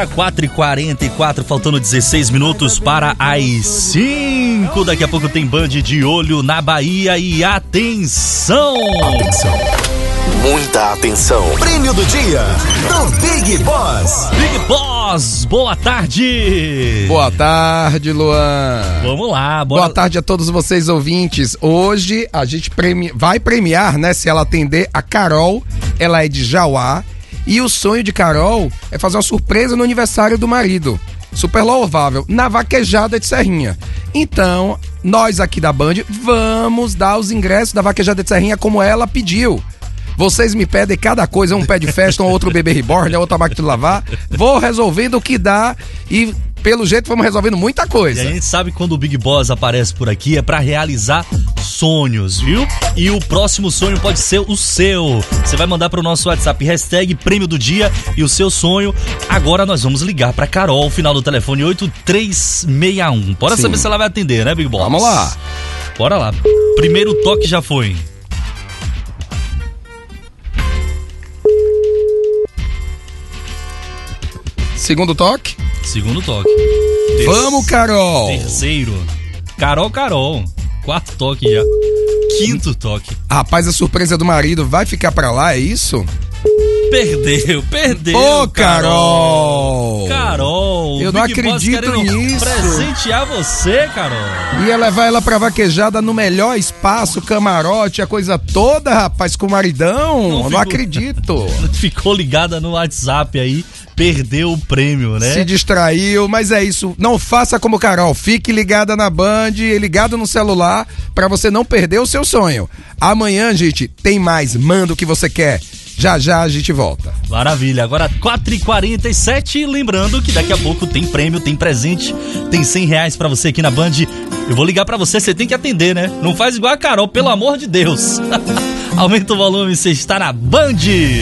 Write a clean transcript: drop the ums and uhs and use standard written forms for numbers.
4h44, faltando 16 minutos para as 5. Daqui a pouco tem Band de Olho na Bahia e atenção! Atenção. Muita atenção. Prêmio do dia do Big Boss. Big Boss, boa tarde. Boa tarde, Luan. Vamos lá, Boa tarde a todos vocês ouvintes. Hoje a gente vai premiar, né, se ela atender, a Carol. Ela é de Jauá. E o sonho de Carol é fazer uma surpresa no aniversário do marido. Super louvável, na Vaquejada de Serrinha. Então, nós aqui da Band vamos dar os ingressos da Vaquejada de Serrinha como ela pediu. Vocês me pedem cada coisa, um pé de festa, um outro bebê reborn, outra máquina de lavar. Vou resolvendo o que dá e, pelo jeito, vamos resolvendo muita coisa. E a gente sabe que quando o Big Boss aparece por aqui é pra realizar sonhos, viu? E o próximo sonho pode ser o seu. Você vai mandar pro nosso WhatsApp, hashtag Prêmio do Dia e o seu sonho. Agora nós vamos ligar pra Carol, final do telefone 8361. Bora saber se ela vai atender, né, Big Boss? Vamos lá. Bora lá. Primeiro toque já foi. Segundo toque. Segundo toque. Vamos, Carol. Terceiro. Carol. Quarto toque já. Quinto toque. Rapaz, a surpresa do marido vai ficar pra lá, é isso? Perdeu. Ô, Carol! Eu não Big Boss acredito nisso. Presentear você, Carol. Ia levar ela pra vaquejada no melhor espaço, camarote, a coisa toda, rapaz, com o maridão. Não acredito. Ficou ligada no WhatsApp aí, perdeu o prêmio, né? Se distraiu, mas é isso. Não faça como Carol. Fique ligada na Band, ligado no celular, pra você não perder o seu sonho. Amanhã, gente, tem mais. Manda o que você quer. Já a gente volta. Maravilha, agora 4h47, lembrando que daqui a pouco tem prêmio, tem presente, tem R$100 pra você aqui na Band. Eu vou ligar pra você, você tem que atender, né? Não faz igual a Carol, pelo amor de Deus. Aumenta o volume, você está na Band.